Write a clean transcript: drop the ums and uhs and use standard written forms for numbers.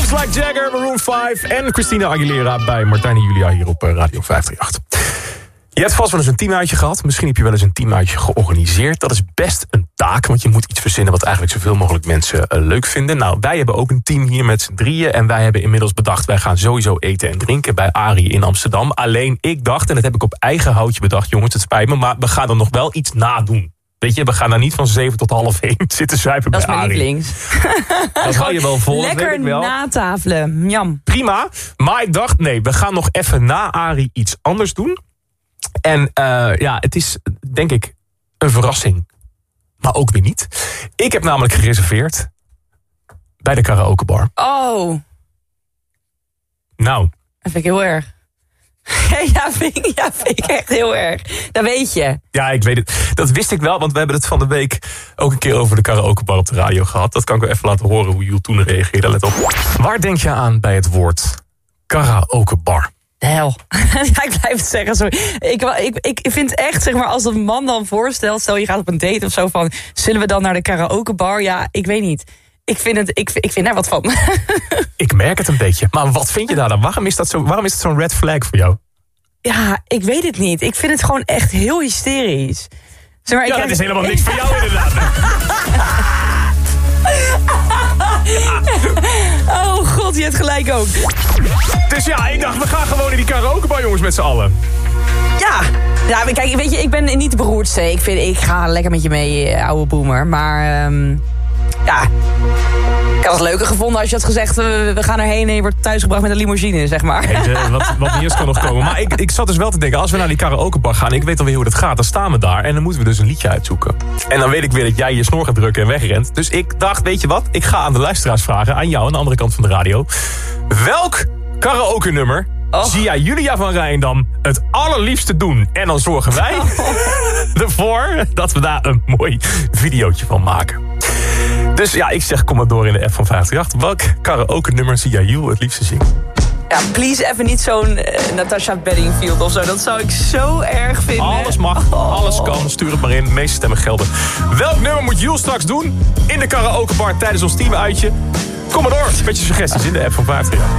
Moves Like Jagger, Maroon 5 en Christina Aguilera bij Martijn en Julia hier op Radio 538. Je hebt vast wel eens een teamuitje gehad. Misschien heb je wel eens een teamuitje georganiseerd. Dat is best een taak, want je moet iets verzinnen wat eigenlijk zoveel mogelijk mensen leuk vinden. Nou, wij hebben ook een team hier met z'n drieën. En wij hebben inmiddels bedacht, wij gaan sowieso eten en drinken bij Arie in Amsterdam. Alleen ik dacht, en dat heb ik op eigen houtje bedacht, jongens, het spijt me, maar we gaan er nog wel iets nadoen. Weet je, we gaan daar niet van 7 tot half 1 zitten zuipen bij Arie. Dat is mijn lievelings. Dat hou je wel vol, lekker dat weet ik wel. natafelen, jam. Prima, maar ik dacht, nee, we gaan nog even na Arie iets anders doen. En het is, denk ik, een verrassing. Maar ook weer niet. Ik heb namelijk gereserveerd bij de karaokebar. Oh. Nou. Dat vind ik heel erg. Ja, vind ik echt heel erg. Dat weet je. Ja, ik weet het. Dat wist ik wel, want we hebben het van de week ook een keer over de karaokebar op de radio gehad. Dat kan ik wel even laten horen hoe Jules toen reageerde. Let op. Waar denk je aan bij het woord karaokebar? De hel. Ja, ik blijf het zeggen. Sorry. Ik vind echt, zeg maar, als een man dan voorstelt, stel je gaat op een date of zo van, zullen we dan naar de karaokebar? Ja, ik weet niet. Ik vind daar wat van. Ik merk het een beetje. Maar wat vind je daar dan? Waarom is het zo'n red flag voor jou? Ja, ik weet het niet. Ik vind het gewoon echt heel hysterisch. Zeg maar, dat is helemaal niks voor jou inderdaad. Oh god, je hebt gelijk ook. Dus ja, ik dacht, we gaan gewoon in die karaokebar, jongens, met z'n allen. Ja, kijk, weet je, ik ben niet de beroerdste. Ik ga lekker met je mee, ouwe boomer. Maar ja, ik had het leuker gevonden als je had gezegd, we gaan erheen en je wordt thuisgebracht met een limousine, zeg maar. Hey, wat nieuws kan nog komen. Maar ik zat dus wel te denken, als we naar die karaokebar gaan, ik weet alweer hoe dat gaat, dan staan we daar en dan moeten we dus een liedje uitzoeken. En dan weet ik weer dat jij je snor gaat drukken en wegrent. Dus ik dacht, weet je wat, ik ga aan de luisteraars vragen, aan jou aan de andere kant van de radio. Welk karaoke nummer zie jij Julia van Rijndam het allerliefste doen? En dan zorgen wij ervoor dat we daar een mooi videootje van maken. Dus ja, ik zeg, kom maar door in de app van 538. Welk karaoke nummer zie jij Jules het liefste zingen? Ja, please even niet zo'n Natasha Bedingfield of zo. Dat zou ik zo erg vinden. Alles mag, alles kan. Stuur het maar in. De meeste stemmen gelden. Welk nummer moet Jules straks doen in de karaokebar tijdens ons teamuitje? Kom maar door met je suggesties in de app van 538.